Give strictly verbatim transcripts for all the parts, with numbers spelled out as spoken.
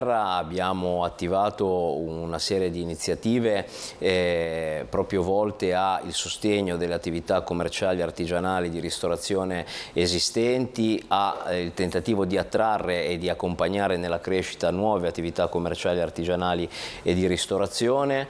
Abbiamo attivato una serie di iniziative eh, proprio volte al sostegno delle attività commerciali artigianali di ristorazione esistenti, al tentativo di attrarre e di accompagnare nella crescita nuove attività commerciali artigianali e di ristorazione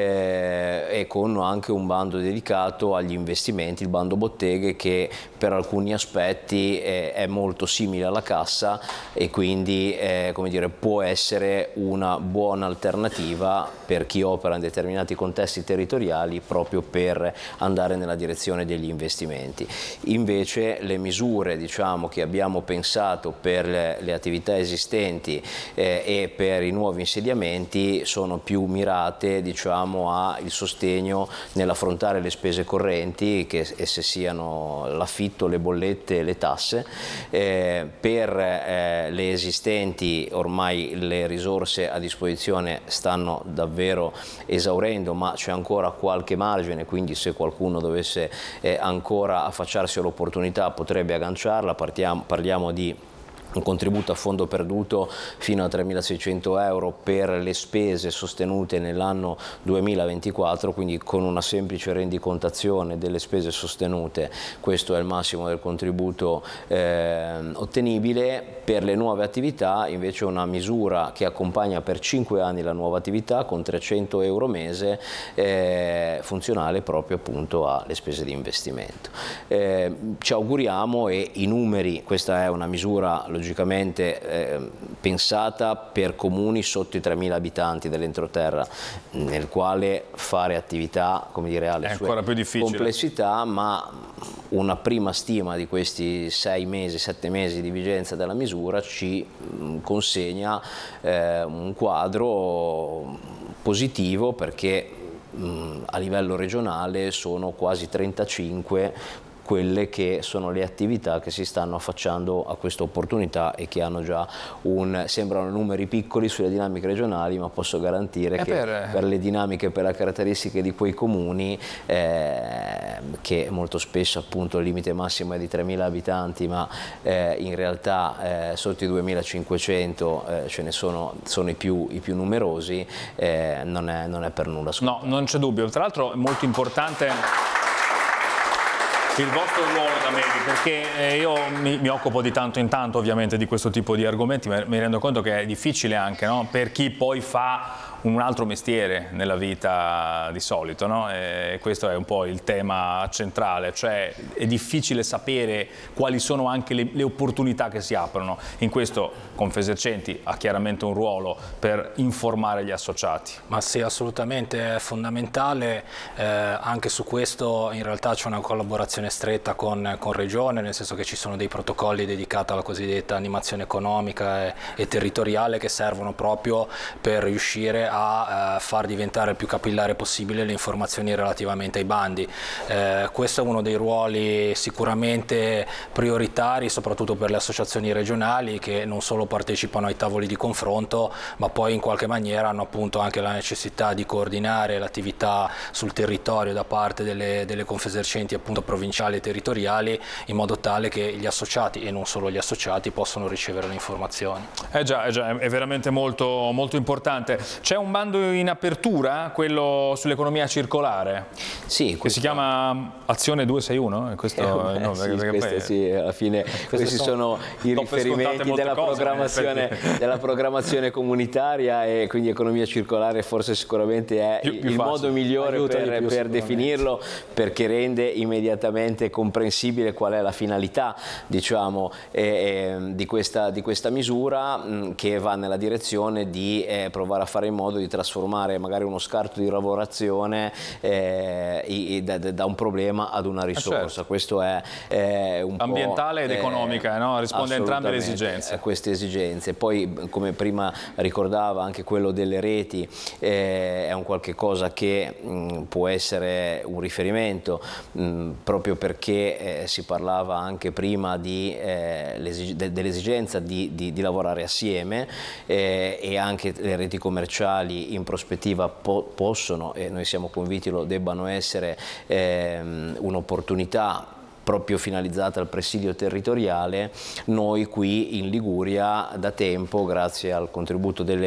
eh, e con anche un bando dedicato agli investimenti, il bando botteghe, che per alcuni aspetti eh, è molto simile alla cassa e quindi eh, come dire, può essere essere una buona alternativa per chi opera in determinati contesti territoriali proprio per andare nella direzione degli investimenti. Invece le misure, diciamo, che abbiamo pensato per le, le attività esistenti eh, e per i nuovi insediamenti sono più mirate, diciamo, al sostegno nell'affrontare le spese correnti, che esse siano l'affitto, le bollette, le tasse. Eh, per eh, le esistenti ormai le risorse a disposizione stanno davvero esaurendo, ma c'è ancora qualche margine, quindi se qualcuno dovesse eh, ancora affacciarsi all'opportunità potrebbe agganciarla. Partiamo, parliamo di un contributo a fondo perduto fino a tremilaseicento euro per le spese sostenute nell'anno duemilaventiquattro, quindi con una semplice rendicontazione delle spese sostenute questo è il massimo del contributo eh, ottenibile. Per le nuove attività invece una misura che accompagna per cinque anni la nuova attività con trecento euro mese, eh, funzionale proprio appunto alle spese di investimento. Eh, ci auguriamo, e i numeri, questa è una misura logicamente eh, pensata per comuni sotto i tremila abitanti dell'entroterra, nel quale fare attività, come dire, ha le è sue ancora più difficile. complessità, ma una prima stima di questi sei mesi, sette mesi di vigenza della misura ci mh, consegna eh, un quadro positivo, perché mh, a livello regionale sono quasi trentacinque quelle che sono le attività che si stanno affacciando a questa opportunità e che hanno già un, sembrano numeri piccoli sulle dinamiche regionali, ma posso garantire e che per... per le dinamiche, per le caratteristiche di quei comuni, eh, che molto spesso appunto il limite massimo è di tremila abitanti, ma eh, in realtà eh, sotto i duemilacinquecento eh, ce ne sono, sono i più, i più numerosi, eh, non, è, non è per nulla scontato. No, non c'è dubbio. Tra l'altro è molto importante il vostro ruolo da medici, perché io mi, mi occupo di tanto in tanto ovviamente di questo tipo di argomenti, ma mi rendo conto che è difficile anche, no? Per chi poi fa un altro mestiere nella vita di solito, no? E questo è un po' il tema centrale, cioè è difficile sapere quali sono anche le, le opportunità che si aprono. In questo Confesercenti ha chiaramente un ruolo per informare gli associati. Ma sì, assolutamente, è fondamentale, eh, anche su questo in realtà c'è una collaborazione stretta con, con Regione, nel senso che ci sono dei protocolli dedicati alla cosiddetta animazione economica e, e territoriale che servono proprio per riuscire a eh, far diventare il più capillare possibile le informazioni relativamente ai bandi. Eh, questo è uno dei ruoli sicuramente prioritari, soprattutto per le associazioni regionali, che non solo partecipano ai tavoli di confronto, ma poi in qualche maniera hanno appunto anche la necessità di coordinare l'attività sul territorio da parte delle, delle Confesercenti appunto provinciali e territoriali, in modo tale che gli associati, e non solo gli associati, possano ricevere le informazioni. Eh già, eh già, è veramente molto, molto importante. C'è un bando in apertura, quello sull'economia circolare, sì, che si chiama Azione duecentosessantuno? Questo, eh, no, sì, perché queste, poi... sì, alla fine questi sono, sono i riferimenti della cose, programmazione, della programmazione comunitaria, e quindi economia circolare forse sicuramente è più, più il facile. modo migliore Aiuta per, più, per definirlo, perché rende immediatamente comprensibile qual è la finalità, diciamo, eh, di, questa, di questa misura, mh, che va nella direzione di eh, provare a fare in modo di trasformare magari uno scarto di lavorazione eh, da, da un problema ad una risorsa. Ah, certo. Questo è eh, un ambientale po', ed economica, eh, no? Risponde a entrambe le esigenze. A queste esigenze. Poi, come prima ricordava, anche quello delle reti eh, è un qualche cosa che mh, può essere un riferimento, mh, proprio perché eh, si parlava anche prima di, eh, de, dell'esigenza di, di, di lavorare assieme, eh, e anche le reti commerciali in prospettiva po possono, e noi siamo convinti lo debbano essere, ehm, un'opportunità proprio finalizzata al presidio territoriale. Noi qui in Liguria da tempo, grazie al contributo delle